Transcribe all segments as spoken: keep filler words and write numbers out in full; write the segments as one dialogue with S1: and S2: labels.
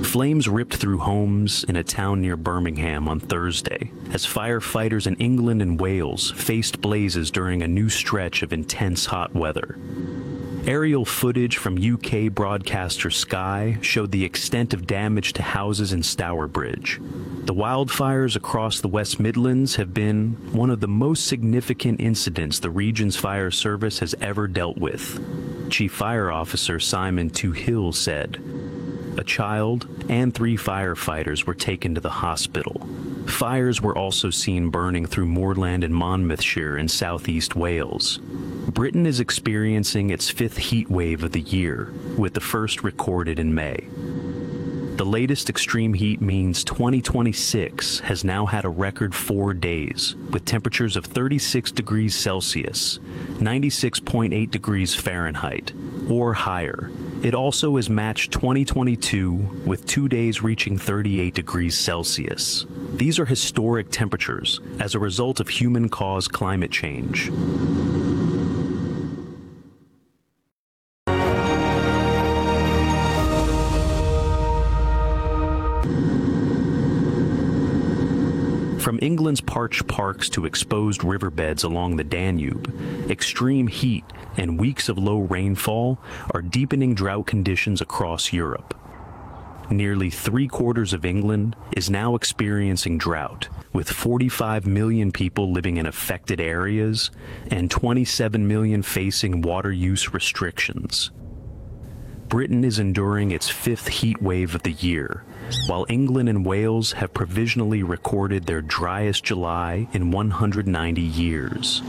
S1: Flames ripped through homes in a town near Birmingham on Thursday as firefighters in England and Wales faced blazes during a new stretch of intense hot weather. Aerial footage from U K broadcaster Sky showed the extent of damage to houses in Stourbridge. The wildfires across the West Midlands have been one of the most significant incidents the region's fire service has ever dealt with. Chief Fire Officer Simon Toohill said, "A child and three firefighters were taken to the hospital." Fires were also seen burning through Moorland and Monmouthshire in southeast Wales. Britain is experiencing its fifth heat wave of the year, with the first recorded in May. The latest extreme heat means twenty twenty-six has now had a record four days, with temperatures of thirty-six degrees Celsius, ninety-six point eight degrees Fahrenheit, or higher. It also has matched twenty twenty-two, with two days reaching thirty-eight degrees Celsius. These are historic temperatures as a result of human-caused climate change. From England's parched parks to exposed riverbeds along the Danube, extreme heat and weeks of low rainfall are deepening drought conditions across Europe. Nearly three-quarters of England is now experiencing drought, with forty-five million people living in affected areas and twenty-seven million facing water use restrictions. Britain is enduring its fifth heat wave of the year, while England and Wales have provisionally recorded their driest July in one hundred ninety years.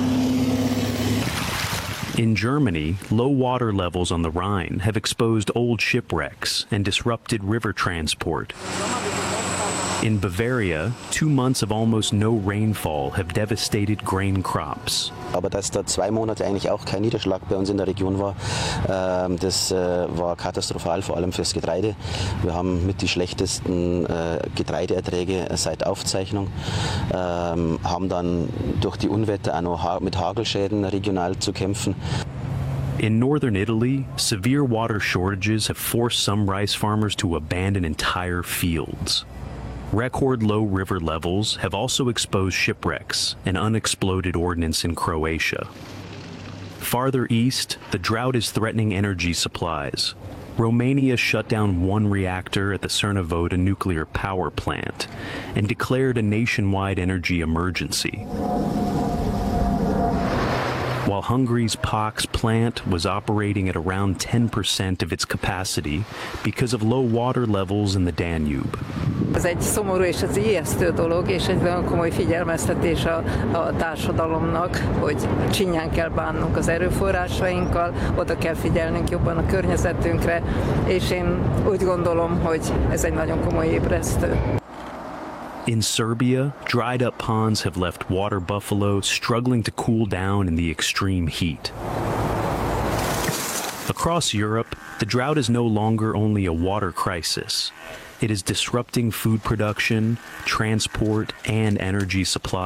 S1: In Germany, low water levels on the Rhine have exposed old shipwrecks and disrupted river transport. In Bavaria, two months of almost no rainfall have devastated grain crops.
S2: Aber dass da zwei Monate eigentlich auch kein Niederschlag bei uns in der Region war, ähm, das äh, war katastrophal, vor allem fürs Getreide. Wir haben mit die schlechtesten äh, Getreideerträge seit Aufzeichnung, ähm, haben dann durch die Unwetter auch noch ha mit Hagelschäden regional zu kämpfen.
S1: In northern Italy, severe water shortages have forced some rice farmers to abandon entire fields. Record low river levels have also exposed shipwrecks and unexploded ordnance in Croatia. Farther east, the drought is threatening energy supplies. Romania shut down one reactor at the Cernavodă nuclear power plant and declared a nationwide energy emergency. While Hungary's Pax plant was operating at around ten percent of its capacity because of low water levels in the Danube.
S3: Ez egy szomorú és az ijesztő dolog, és egy nagyon komoly figyelmeztetés a, a társadalomnak, hogy csinyán kell bánnunk az erőforrásainkkal, oda kell figyelnünk jobban a környezetünkre, és én úgy gondolom, hogy ez egy nagyon komoly ébresztő.
S1: In Serbia, dried up ponds have left water buffalo struggling to cool down in the extreme heat. Across Europe, the drought is no longer only a water crisis. It is disrupting food production, transport, and energy supply.